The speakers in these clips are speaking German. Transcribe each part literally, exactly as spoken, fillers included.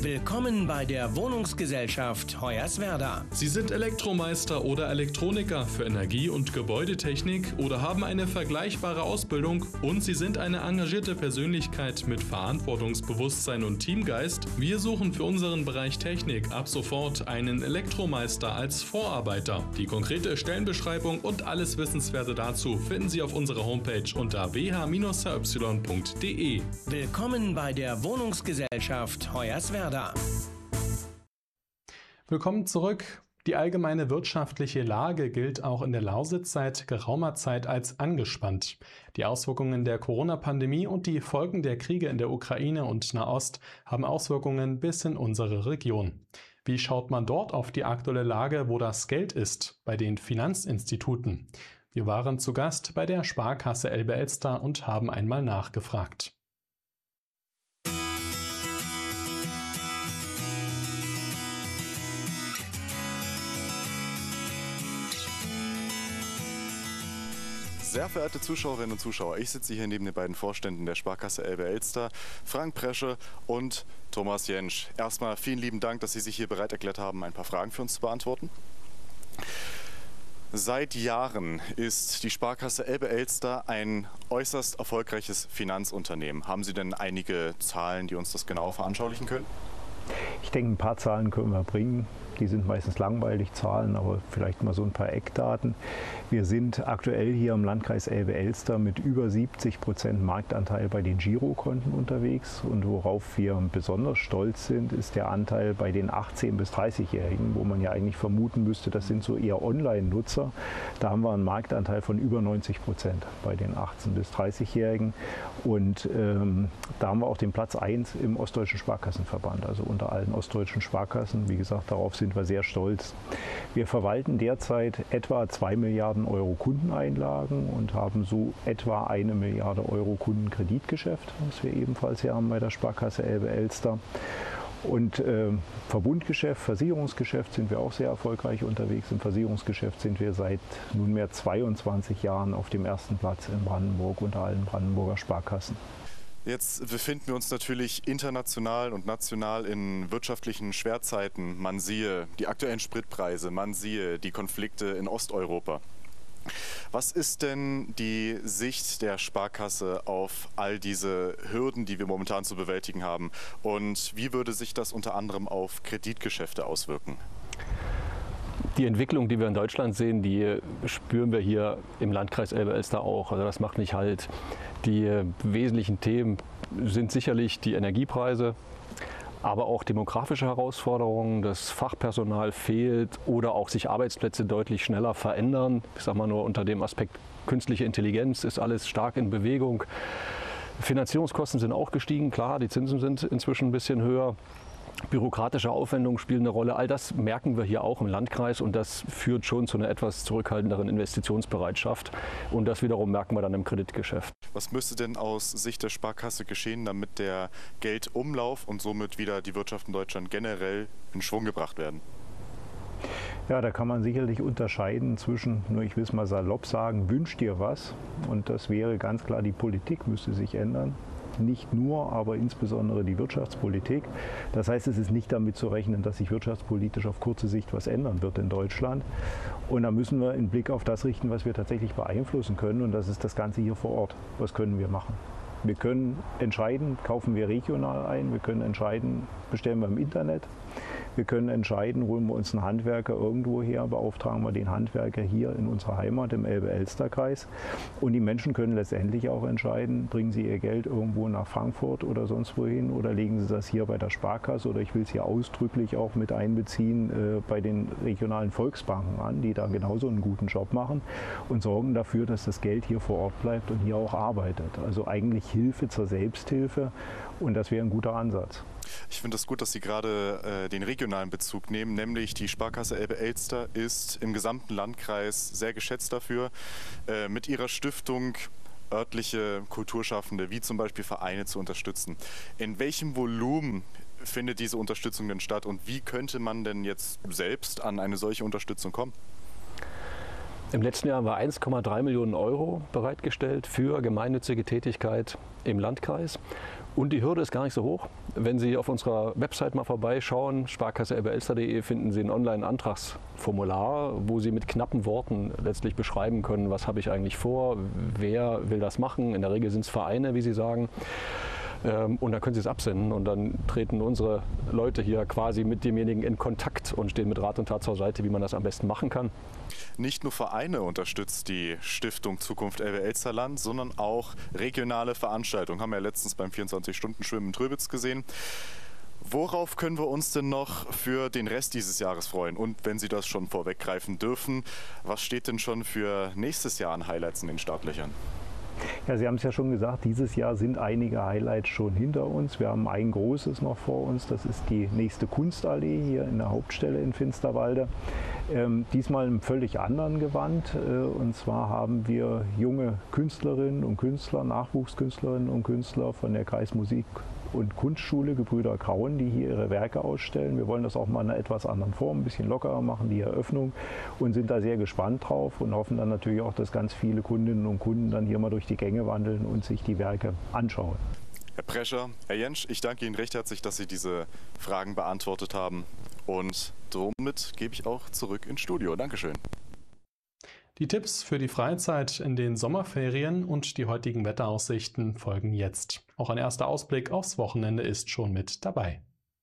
Willkommen bei der Wohnungsgesellschaft Hoyerswerda. Sie sind Elektromeister oder Elektroniker für Energie- und Gebäudetechnik oder haben eine vergleichbare Ausbildung und Sie sind eine engagierte Persönlichkeit mit Verantwortungsbewusstsein und Teamgeist. Wir suchen für unseren Bereich Technik ab sofort einen Elektromeister als Vorarbeiter. Die konkrete Stellenbeschreibung und alles Wissenswerte dazu finden Sie auf unserer Homepage unter w h Bindestrich h y punkt d e. Willkommen bei der Wohnungsgesellschaft Hoyerswerda. Willkommen zurück. Die allgemeine wirtschaftliche Lage gilt auch in der Lausitz seit geraumer Zeit als angespannt. Die Auswirkungen der Corona-Pandemie und die Folgen der Kriege in der Ukraine und Nahost haben Auswirkungen bis in unsere Region. Wie schaut man dort auf die aktuelle Lage, wo das Geld ist, bei den Finanzinstituten? Wir waren zu Gast bei der Sparkasse Elbe-Elster und haben einmal nachgefragt. Sehr verehrte Zuschauerinnen und Zuschauer, ich sitze hier neben den beiden Vorständen der Sparkasse Elbe-Elster, Frank Presche und Thomas Jentsch. Erstmal vielen lieben Dank, dass Sie sich hier bereit erklärt haben, ein paar Fragen für uns zu beantworten. Seit Jahren ist die Sparkasse Elbe-Elster ein äußerst erfolgreiches Finanzunternehmen. Haben Sie denn einige Zahlen, die uns das genau veranschaulichen können? Ich denke, ein paar Zahlen können wir bringen. Die sind meistens langweilig, Zahlen, aber vielleicht mal so ein paar Eckdaten. Wir sind aktuell hier im Landkreis Elbe-Elster mit über siebzig Prozent Marktanteil bei den Girokonten unterwegs. Und worauf wir besonders stolz sind, ist der Anteil bei den achtzehn- bis dreißigjährigen, wo man ja eigentlich vermuten müsste, das sind so eher Online-Nutzer. Da haben wir einen Marktanteil von über neunzig Prozent bei den achtzehn- bis dreißigjährigen. Und ähm, da haben wir auch den Platz eins im Ostdeutschen Sparkassenverband, also unter allen ostdeutschen Sparkassen. Wie gesagt, darauf sind wir sehr stolz. Wir verwalten derzeit etwa zwei Milliarden Euro Kundeneinlagen und haben so etwa eine Milliarde Euro Kundenkreditgeschäft, was wir ebenfalls hier haben bei der Sparkasse Elbe-Elster. Und äh, Verbundgeschäft, Versicherungsgeschäft sind wir auch sehr erfolgreich unterwegs. Im Versicherungsgeschäft sind wir seit nunmehr zweiundzwanzig Jahren auf dem ersten Platz in Brandenburg unter allen Brandenburger Sparkassen. Jetzt befinden wir uns natürlich international und national in wirtschaftlichen Schwerzeiten. Man siehe die aktuellen Spritpreise, man siehe die Konflikte in Osteuropa. Was ist denn die Sicht der Sparkasse auf all diese Hürden, die wir momentan zu bewältigen haben? Und wie würde sich das unter anderem auf Kreditgeschäfte auswirken? Die Entwicklung, die wir in Deutschland sehen, die spüren wir hier im Landkreis Elbe-Elster auch. Also das macht nicht halt. Die wesentlichen Themen sind sicherlich die Energiepreise, aber auch demografische Herausforderungen, das Fachpersonal fehlt oder auch sich Arbeitsplätze deutlich schneller verändern. Ich sage mal nur unter dem Aspekt künstliche Intelligenz ist alles stark in Bewegung. Finanzierungskosten sind auch gestiegen, klar, die Zinsen sind inzwischen ein bisschen höher. Bürokratische Aufwendungen spielen eine Rolle. All das merken wir hier auch im Landkreis und das führt schon zu einer etwas zurückhaltenderen Investitionsbereitschaft. Und das wiederum merken wir dann im Kreditgeschäft. Was müsste denn aus Sicht der Sparkasse geschehen, damit der Geldumlauf und somit wieder die Wirtschaft in Deutschland generell in Schwung gebracht werden? Ja, da kann man sicherlich unterscheiden zwischen, nur ich will es mal salopp sagen, wünsch dir was. Und das wäre ganz klar, die Politik müsste sich ändern. Nicht nur, aber insbesondere die Wirtschaftspolitik. Das heißt, es ist nicht damit zu rechnen, dass sich wirtschaftspolitisch auf kurze Sicht was ändern wird in Deutschland. Und da müssen wir einen Blick auf das richten, was wir tatsächlich beeinflussen können. Und das ist das Ganze hier vor Ort. Was können wir machen? Wir können entscheiden, kaufen wir regional ein. Wir können entscheiden, bestellen wir im Internet. Wir können entscheiden, holen wir uns einen Handwerker irgendwo her, beauftragen wir den Handwerker hier in unserer Heimat im Elbe-Elster-Kreis. Und die Menschen können letztendlich auch entscheiden, bringen sie ihr Geld irgendwo nach Frankfurt oder sonst wohin oder legen sie das hier bei der Sparkasse oder ich will es hier ausdrücklich auch mit einbeziehen äh, bei den regionalen Volksbanken an, die da genauso einen guten Job machen und sorgen dafür, dass das Geld hier vor Ort bleibt und hier auch arbeitet. Also eigentlich Hilfe zur Selbsthilfe und das wäre ein guter Ansatz. Ich finde es gut, dass Sie gerade äh, den regionalen Bezug nehmen, nämlich die Sparkasse Elbe-Elster ist im gesamten Landkreis sehr geschätzt dafür, äh, mit ihrer Stiftung örtliche Kulturschaffende, wie zum Beispiel Vereine, zu unterstützen. In welchem Volumen findet diese Unterstützung denn statt und wie könnte man denn jetzt selbst an eine solche Unterstützung kommen? Im letzten Jahr haben wir eins Komma drei Millionen Euro bereitgestellt für gemeinnützige Tätigkeit im Landkreis. Und die Hürde ist gar nicht so hoch. Wenn Sie auf unserer Website mal vorbeischauen, sparkasse elbe-elster punkt de, finden Sie ein Online-Antragsformular, wo Sie mit knappen Worten letztlich beschreiben können, was habe ich eigentlich vor, wer will das machen. In der Regel sind es Vereine, wie Sie sagen. Und dann können Sie es absenden und dann treten unsere Leute hier quasi mit demjenigen in Kontakt und stehen mit Rat und Tat zur Seite, wie man das am besten machen kann. Nicht nur Vereine unterstützt die Stiftung Zukunft Elbe-Elsterland, sondern auch regionale Veranstaltungen. Haben wir ja letztens beim vierundzwanzig-Stunden-Schwimmen in Tröbitz gesehen. Worauf können wir uns denn noch für den Rest dieses Jahres freuen? Und wenn Sie das schon vorweggreifen dürfen, was steht denn schon für nächstes Jahr an Highlights in den Startlöchern? Ja, Sie haben es ja schon gesagt, dieses Jahr sind einige Highlights schon hinter uns. Wir haben ein großes noch vor uns, das ist die nächste Kunstallee hier in der Hauptstelle in Finsterwalde. Ähm, diesmal im völlig anderen Gewand. Äh, und zwar haben wir junge Künstlerinnen und Künstler, Nachwuchskünstlerinnen und Künstler von der Kreismusik- und Kunstschule Gebrüder Grauen, die hier ihre Werke ausstellen. Wir wollen das auch mal in einer etwas anderen Form, ein bisschen lockerer machen, die Eröffnung, und sind da sehr gespannt drauf und hoffen dann natürlich auch, dass ganz viele Kundinnen und Kunden dann hier mal durch die Gänge wandeln und sich die Werke anschauen. Herr Prescher, Herr Jentsch, ich danke Ihnen recht herzlich, dass Sie diese Fragen beantwortet haben, und somit gebe ich auch zurück ins Studio. Dankeschön. Die Tipps für die Freizeit in den Sommerferien und die heutigen Wetteraussichten folgen jetzt. Auch ein erster Ausblick aufs Wochenende ist schon mit dabei.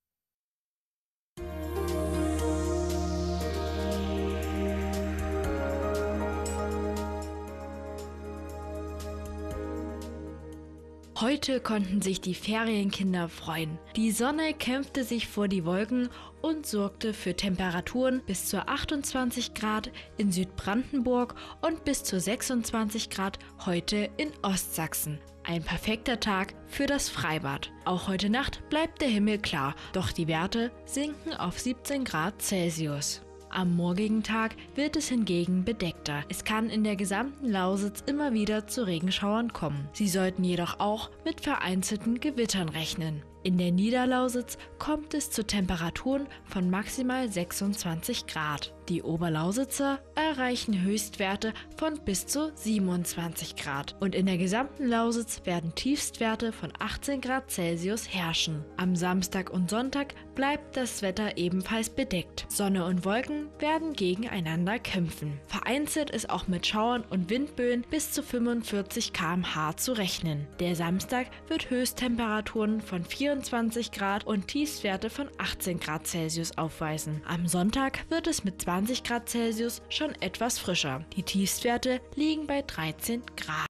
Heute konnten sich die Ferienkinder freuen. Die Sonne kämpfte sich vor die Wolken und sorgte für Temperaturen bis zu achtundzwanzig Grad in Südbrandenburg und bis zu sechsundzwanzig Grad heute in Ostsachsen. Ein perfekter Tag für das Freibad. Auch heute Nacht bleibt der Himmel klar, doch die Werte sinken auf siebzehn Grad Celsius. Am morgigen Tag wird es hingegen bedeckter. Es kann in der gesamten Lausitz immer wieder zu Regenschauern kommen. Sie sollten jedoch auch mit vereinzelten Gewittern rechnen. In der Niederlausitz kommt es zu Temperaturen von maximal sechsundzwanzig Grad. Die Oberlausitzer erreichen Höchstwerte von bis zu siebenundzwanzig Grad. Und in der gesamten Lausitz werden Tiefstwerte von achtzehn Grad Celsius herrschen. Am Samstag und Sonntag bleibt das Wetter ebenfalls bedeckt. Sonne und Wolken werden gegeneinander kämpfen. Vereinzelt ist auch mit Schauern und Windböen bis zu fünfundvierzig Kilometer pro Stunde zu rechnen. Der Samstag wird Höchsttemperaturen von vierundzwanzig Grad und Tiefstwerte von achtzehn Grad Celsius aufweisen. Am Sonntag wird es mit zwanzig Grad Celsius schon etwas frischer. Die Tiefstwerte liegen bei dreizehn Grad.